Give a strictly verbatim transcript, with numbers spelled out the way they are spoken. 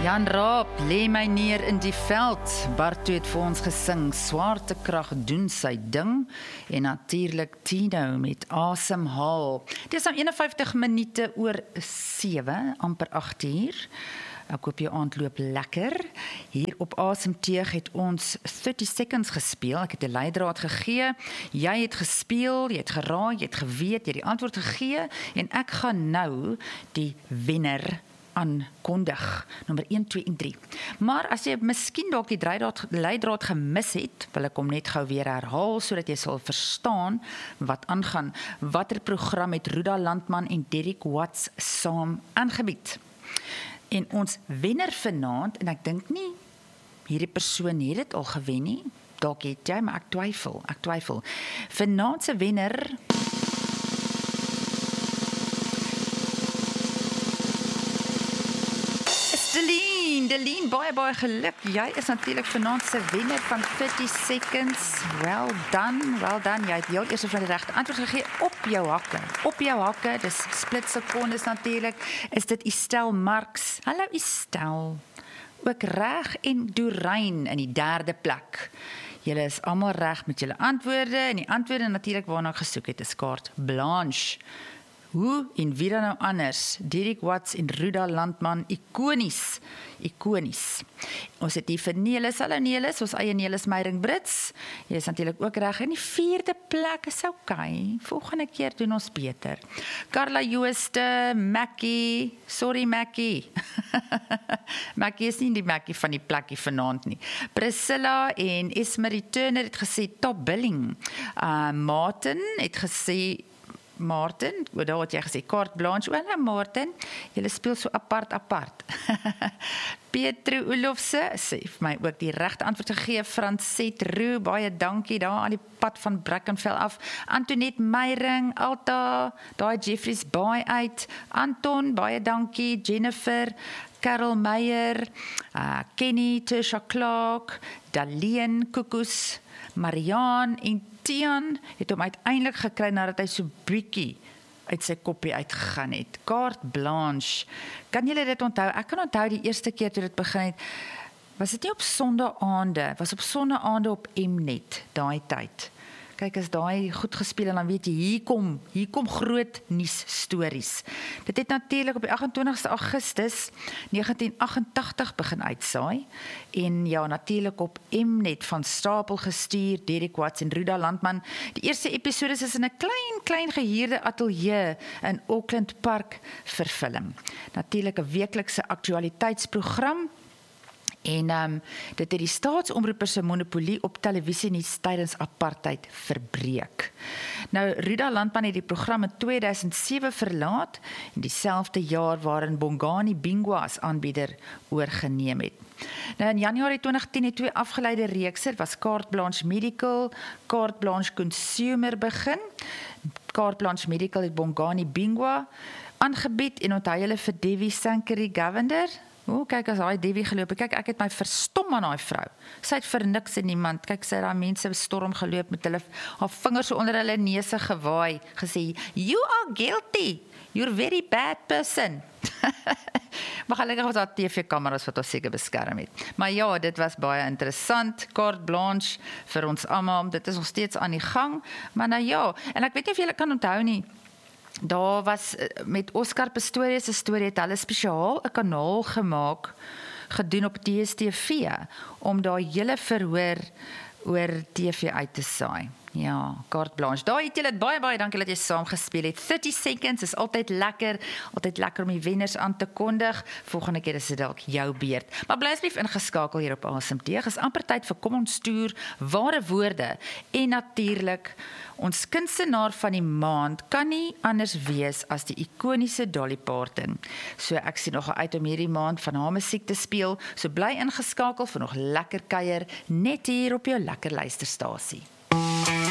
Jan Raap, lê my neer in die veld. Bartu het vir ons gesing, Swaartekrag doen sy ding. En natuurlik Tino met Asemhaal. Dit is nou eenenvyftig minute oor sewe, amper agt uur. Ek hoop jou aand loop lekker. Hier op Asemteug het ons thirty seconds gespeel. Ek het 'n leidraad gegee. Jy het gespeel, jy het geraai, jy het geweet, jy het die antwoord gegee. En ek gaan nou die wenner aankondig, nommer een, twee en drie. Maar as jy miskien dalk die leidraad, leidraad gemis het, wil ek hom net gou weer herhaal, sodat jy sal verstaan wat aangaan. Watter program het Ruda Landman en Derek Watts saam aangebied? En ons wenner vanaand, en ek dink nie, hierdie persoon het dit al gewen nie, dalk het jy, maar ek twyfel, ek twyfel. Vanaand se wenner Deline, Deline, baie, baie geluk. Jy is natuurlijk vanaand se wenner van thirty seconds. Well done, well done. Jy het heel eers van die regte antwoord gegee op jou hakke. Op jou hakke, dis split secondes natuurlijk, is dit Estel Marx. Hallo Estel. Ook reg en Doreen in die derde plek. Julle is almal reg met julle antwoorde, en die antwoorde natuurlijk waarna ek gesoek het, is kaart Blanche. Hoe en wie dan nou anders? Derek Watts en Ruda Landman, ikonies, ikonies. Ons het hier vir Nelis, hallo Nelis, ons eie Nelis Meiring Brits. Jy is natuurlijk ook reg in die vierde plek, is okay. Volgende keer doen ons beter. Carla Jooste, Mackie, sorry Mackie. Mackie is nie die Mackie van die plekkie vanaand nie. Priscilla en Esmerie Turner het gesê top billing. Uh, Martin het gesê Martin, daar het jy gesê, kaart Blanche, wel Martin, jylle speel so apart, apart. Petro Olofse, sê vir my ook die regte antwoord gegee, Francet Roux, baie dankie, daar aan die pad van Brackenfell af, Antoinette Meiring, Alta, daar Jeffries Baai uit, Anton, baie dankie, Jennifer, Carol Meyer, uh, Kenny, Tisha Clark, Daleen, Koekoes, Marianne en Tian het hom uiteindelik gekry nadat hy so bietjie uit sy koppie uitgegaan het. Kaart Blanche. Kan julle dit onthou? Ek kan onthou die eerste keer toe dit begin het, was dit nie op sondaande, was op sondaande op Mnet, daai tyd. Kyk, as daai goed gespeel en dan weet jy, hier kom, hier kom groot nuus stories. Dit het natuurlik op die agt-en-twintigste Augustus negentien agt-en-tagtig begin uitsaai en ja, natuurlik op Mnet van stapel gestuur, Derek Watts en Ruda Landman. Die eerste episode is in 'n klein, klein gehuurde ateljee in Auckland Park verfilm. Natuurlik 'n weeklikse aktualiteitsprogram. En um, dit het die staatsomroepers se monopolie op televisie nuus tydens apartheid verbreek. Nou, Ruda Landman het die program in twee duisend sewe verlaat, en dieselfde jaar waarin Bongani Bingwa as aanbieder oorgeneem het. Nou, in Januarie twintig tien het twee afgeleide reekse, was Kaart Blanche Medical, Kaart Blanche Consumer begin. Kaart Blanche Medical het Bongani Bingwa aangebied, en onthou julle vir Devi Sankari Govender. O, kyk as hy Devi geloop, kyk ek het my verstom aan daai vrou. Sy het vir niks en niemand, kyk sy het daai mense storm geloop met hulle, haar vingers so onder hulle neuse gewaai, gesê, you are guilty, you're a very bad person. Maar gelukkig was daar T V-kameras wat ons seker beskerm het. Maar ja, dit was baie interessant, Kaart Blanche vir ons almal, dit is nog steeds aan die gang, maar nou ja, en ek weet nie of julle kan onthou nie, daar was met Oscar Pistorius se storie, het hulle spesiaal 'n kanaal gemaak, gedoen op T S T V, om daar hele verhoor oor T V uit te saai. Ja, Kaart Blanche. Daar het julle dit baie, baie dankie dat jy saam gespeel het. thirty seconds is altyd lekker, altyd lekker om die wenners aan te kondig. Volgende keer is dit dalk jou beurt. Maar bly asseblief ingeskakel hier op Asemteug. Is amper tyd vir kom ons stuur ware woorde. En natuurlik, ons kunstenaar van die maand kan nie anders wees as die ikoniese Dolly Parton. So ek sien nog uit om hierdie maand van haar musiek te speel. So bly ingeskakel vir nog lekker kuier net hier op jou lekker luisterstasie.